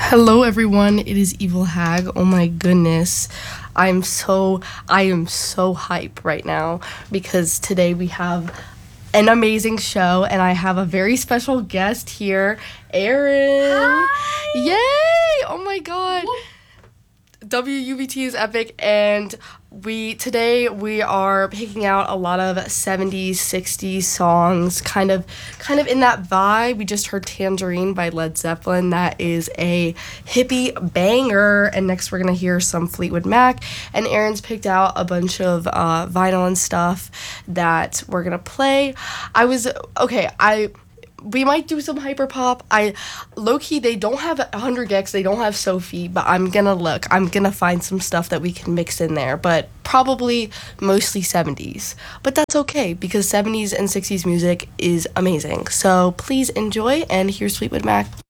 Hello everyone, it is Evil Hag. Oh my goodness. I am so hype right now because today we have an amazing show and I have a very special guest here, Erin. Hi. Yay! Oh my god. WUBT is epic, and we are picking out a lot of 70s 60s songs, kind of in that vibe. We just heard Tangerine by Led Zeppelin. That is a hippie banger. And next we're gonna hear some Fleetwood Mac, and Erin's picked out a bunch of vinyl and stuff that we're gonna play. We might do some hyperpop. Low-key, they don't have 100 gecs, they don't have Sophie, but I'm gonna find some stuff that we can mix in there, but probably mostly 70s. But that's okay, because 70s and 60s music is amazing. So please enjoy, and here's Fleetwood Mac.